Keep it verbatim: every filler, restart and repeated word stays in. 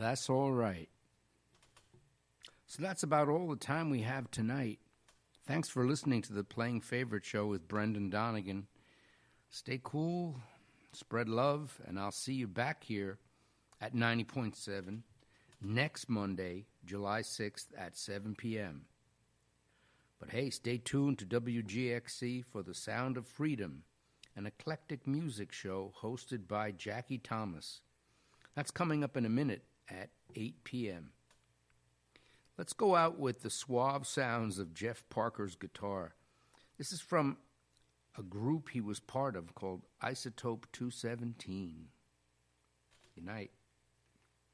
That's all right. So that's about all the time we have tonight. Thanks for listening to the Playing Favorite Show with Brendan Donegan. Stay cool, spread love, and I'll see you back here at ninety point seven next Monday, July sixth at seven p.m. But hey, stay tuned to W G X C for The Sound of Freedom, an eclectic music show hosted by Jackie Thomas. That's coming up in a minute at eight p.m. Let's go out with the suave sounds of Jeff Parker's guitar. This is from a group he was part of called Isotope two seventeen. Good night.